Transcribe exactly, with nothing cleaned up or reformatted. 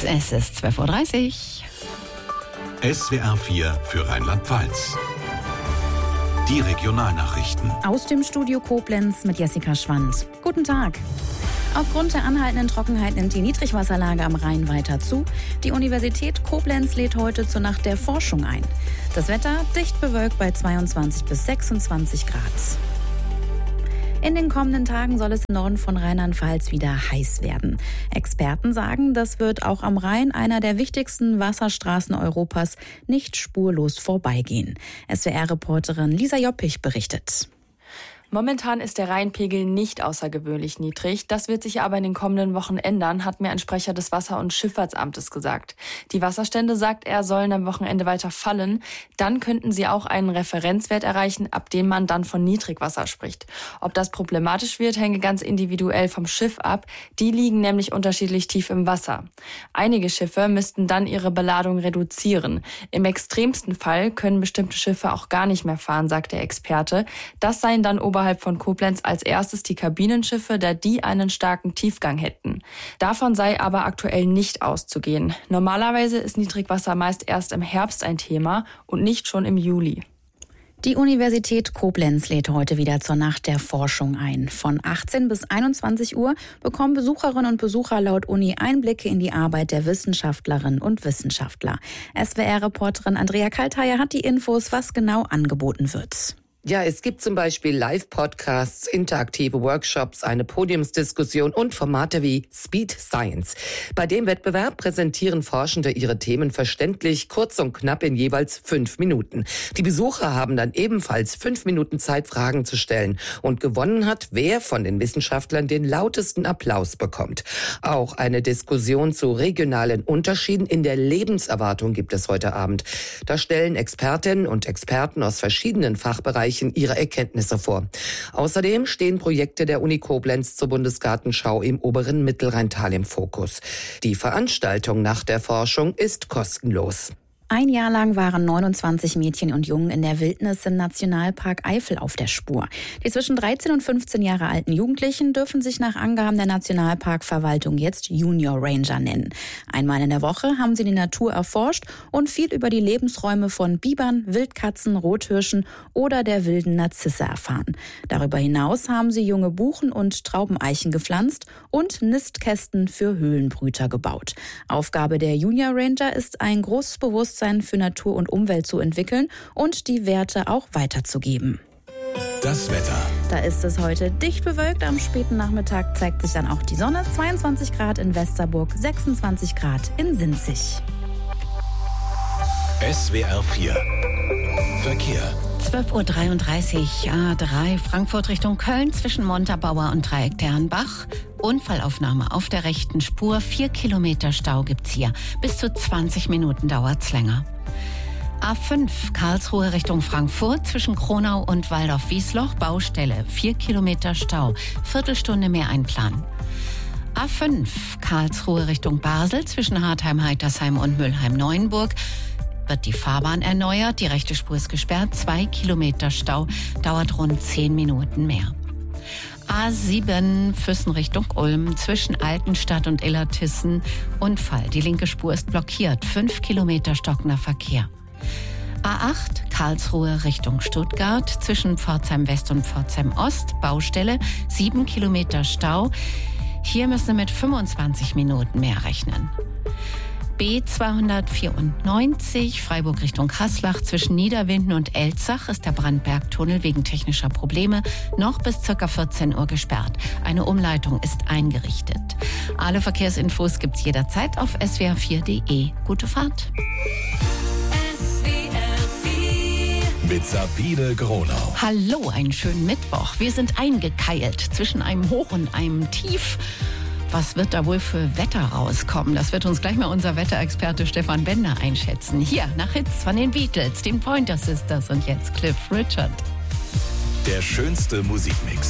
Es ist zwölf Uhr dreißig. S W R vier für Rheinland-Pfalz. Die Regionalnachrichten. Aus dem Studio Koblenz mit Jessica Schwand. Guten Tag. Aufgrund der anhaltenden Trockenheit nimmt die Niedrigwasserlage am Rhein weiter zu. Die Universität Koblenz lädt heute zur Nacht der Forschung ein. Das Wetter dicht bewölkt bei zweiundzwanzig bis sechsundzwanzig Grad. In den kommenden Tagen soll es im Norden von Rheinland-Pfalz wieder heiß werden. Experten sagen, das wird auch am Rhein, einer der wichtigsten Wasserstraßen Europas, nicht spurlos vorbeigehen. S W R-Reporterin Lisa Joppich berichtet. Momentan ist der Rheinpegel nicht außergewöhnlich niedrig. Das wird sich aber in den kommenden Wochen ändern, hat mir ein Sprecher des Wasser- und Schifffahrtsamtes gesagt. Die Wasserstände, sagt er, sollen am Wochenende weiter fallen. Dann könnten sie auch einen Referenzwert erreichen, ab dem man dann von Niedrigwasser spricht. Ob das problematisch wird, hänge ganz individuell vom Schiff ab. Die liegen nämlich unterschiedlich tief im Wasser. Einige Schiffe müssten dann ihre Beladung reduzieren. Im extremsten Fall können bestimmte Schiffe auch gar nicht mehr fahren, sagt der Experte. Das seien dann oberhalb von Koblenz als erstes die Kabinenschiffe, da die einen starken Tiefgang hätten. Davon sei aber aktuell nicht auszugehen. Normalerweise ist Niedrigwasser meist erst im Herbst ein Thema und nicht schon im Juli. Die Universität Koblenz lädt heute wieder zur Nacht der Forschung ein. Von achtzehn bis einundzwanzig Uhr bekommen Besucherinnen und Besucher laut Uni Einblicke in die Arbeit der Wissenschaftlerinnen und Wissenschaftler. S W R-Reporterin Andrea Kalthayer hat die Infos, was genau angeboten wird. Ja, es gibt zum Beispiel Live-Podcasts, interaktive Workshops, eine Podiumsdiskussion und Formate wie Speed Science. Bei dem Wettbewerb präsentieren Forschende ihre Themen verständlich, kurz und knapp in jeweils fünf Minuten. Die Besucher haben dann ebenfalls fünf Minuten Zeit, Fragen zu stellen. Und gewonnen hat, wer von den Wissenschaftlern den lautesten Applaus bekommt. Auch eine Diskussion zu regionalen Unterschieden in der Lebenserwartung gibt es heute Abend. Da stellen Expertinnen und Experten aus verschiedenen Fachbereichen ihre Erkenntnisse vor. Außerdem stehen Projekte der Uni Koblenz zur Bundesgartenschau im oberen Mittelrheintal im Fokus. Die Veranstaltung nach der Forschung ist kostenlos. Ein Jahr lang waren neunundzwanzig Mädchen und Jungen in der Wildnis im Nationalpark Eifel auf der Spur. Die zwischen dreizehn und fünfzehn Jahre alten Jugendlichen dürfen sich nach Angaben der Nationalparkverwaltung jetzt Junior Ranger nennen. Einmal in der Woche haben sie die Natur erforscht und viel über die Lebensräume von Bibern, Wildkatzen, Rothirschen oder der wilden Narzisse erfahren. Darüber hinaus haben sie junge Buchen und Traubeneichen gepflanzt und Nistkästen für Höhlenbrüter gebaut. Aufgabe der Junior Ranger ist, ein großes Bewusstsein für Natur und Umwelt zu entwickeln und die Werte auch weiterzugeben. Das Wetter. Da ist es heute dicht bewölkt. Am späten Nachmittag zeigt sich dann auch die Sonne. zweiundzwanzig Grad in Westerburg, sechsundzwanzig Grad in Sinzig. S W R vier. Verkehr. zwölf Uhr dreiunddreißig, A drei, Frankfurt Richtung Köln zwischen Montabaur und Dreieck Dernbach. Unfallaufnahme auf der rechten Spur. Vier Kilometer Stau gibt's hier. Bis zu zwanzig Minuten dauert's länger. A fünf, Karlsruhe Richtung Frankfurt zwischen Kronau und Waldorf-Wiesloch. Baustelle. Vier Kilometer Stau. Viertelstunde mehr einplanen. A fünf, Karlsruhe Richtung Basel zwischen Hartheim-Heitersheim und Mülheim-Neuenburg. Wird die Fahrbahn erneuert. Die rechte Spur ist gesperrt. Zwei Kilometer Stau. Dauert rund zehn Minuten mehr. A sieben, Füssen Richtung Ulm, zwischen Altenstadt und Illertissen. Unfall, die linke Spur ist blockiert, fünf Kilometer stockender Verkehr. A acht, Karlsruhe Richtung Stuttgart, zwischen Pforzheim West und Pforzheim Ost, Baustelle, sieben Kilometer Stau. Hier müssen Sie mit fünfundzwanzig Minuten mehr rechnen. B zweihundertvierundneunzig, Freiburg Richtung Haslach, zwischen Niederwinden und Elzach ist der Brandbergtunnel wegen technischer Probleme noch bis ca. vierzehn Uhr gesperrt. Eine Umleitung ist eingerichtet. Alle Verkehrsinfos gibt's jederzeit auf s w r vier punkt d e. Gute Fahrt. S W R vier Mit Sabine Gronau. Hallo, einen schönen Mittwoch. Wir sind eingekeilt zwischen einem Hoch und einem Tief. Was wird da wohl für Wetter rauskommen? Das wird uns gleich mal unser Wetterexperte Stefan Bender einschätzen. Hier, nach Hits von den Beatles, den Pointer Sisters und jetzt Cliff Richard. Der schönste Musikmix.